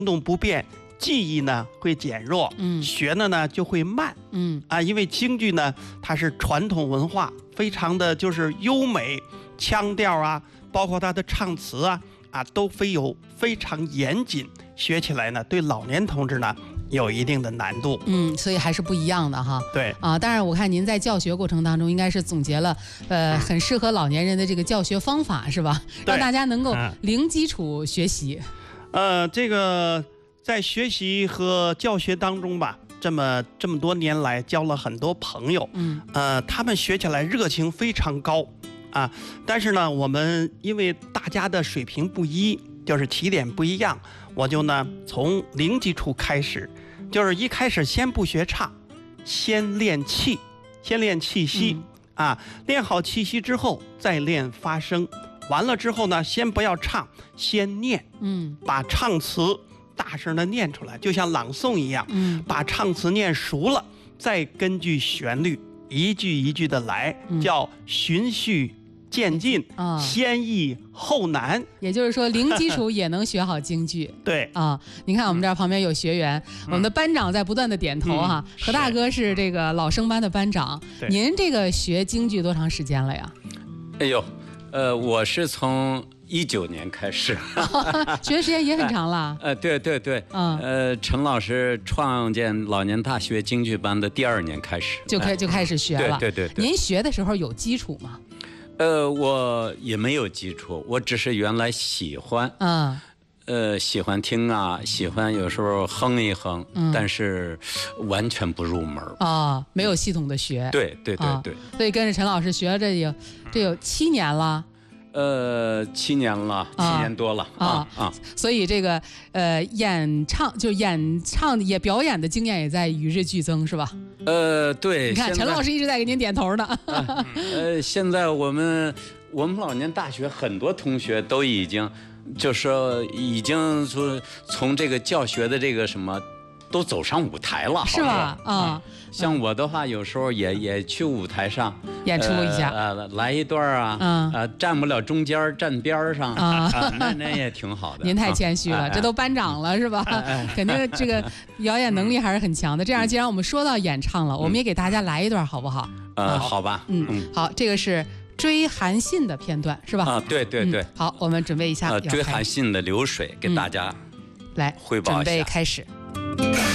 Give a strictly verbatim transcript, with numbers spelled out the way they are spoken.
动不便，记忆呢会减弱， 嗯， 学的呢就会慢， 嗯啊，因为京剧呢它是传统文化，非常的就是优美，腔调啊，包括它的唱词啊啊都非有非常严谨，学起来呢对老年同志呢有一定的难度， 嗯，所以还是不一样的哈。 对啊，当然我看您在教学过程当中，应该是总结了呃很适合老年人的这个教学方法，是吧？让大家能够零基础学习。 呃，这个在学习和教学当中吧，这么这么多年来交了很多朋友， 嗯， 呃，他们学起来热情非常高啊。但是呢，我们因为大家的水平不一，就是起点不一样，我就呢从零基础开始，就是一开始先不学唱，先练气，先练气息、 嗯、 啊，练好气息之后再练发声。完了之后呢，先不要唱，先念， 嗯， 把唱词大声的念出来，就像朗诵一样， 嗯， 把唱词念熟了，再根据旋律一句一句的来， 嗯、 叫循序渐进， 啊， 先易后难。 也就是说，零基础也能学好京剧。 对啊，你看我们这儿旁边有学员，嗯、我们的班长在不断的点头哈、啊。何、嗯、大哥是这个老生班的班长，您这个学京剧多长时间了呀？ 哎呦。呃，我是从一九年开始， 学的时间也很长了。 呃，对对对， 嗯， 呃，陈老师创建老年大学京剧班的第二年开始， 就开就开始学了。 对对 对, 对。 您学的时候有基础吗？ 呃，我也没有基础，我只是原来喜欢， 嗯， 呃，喜欢听啊，喜欢有时候哼一哼，嗯、但是完全不入门啊、哦，没有系统的学。 对对对对。 哦、所以跟着陈老师学了这有这有七年了。 呃，七年了，七年多了啊啊！ 所以这个呃，演唱就演唱也表演的经验也在与日俱增，是吧？ 呃，对。 你看陈老师一直在给您点头呢。 啊、呃，现在我们我们老年大学很多同学都已经，就是说已经说从这个教学的这个什么。都走上舞台了， 是吧？啊、 嗯，像我的话，有时候也也去舞台上演出一下， 呃，呃来一段啊， 嗯， 呃，站不了中间，站边上啊， 啊那那也挺好的。 您太谦虚了， 啊、 这都班长了是吧？ 哎、 肯定这个表演能力还是很强的。这样，既然我们说到演唱了，嗯、我们也给大家来一段好不好？ 呃，好吧， 嗯嗯，好，这个是追韩信的片段是吧？ 啊，对对对。 嗯、好，我们准备一下。 呃，追韩信的流水给大家嗯、来汇报一下。 准备开始。